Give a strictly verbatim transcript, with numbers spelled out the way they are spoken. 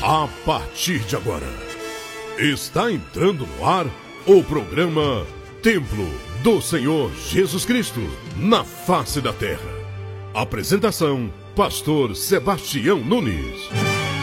A partir de agora, está entrando no ar o programa Templo do Senhor Jesus Cristo, na face da terra. Apresentação, Pastor Sebastião Nunes.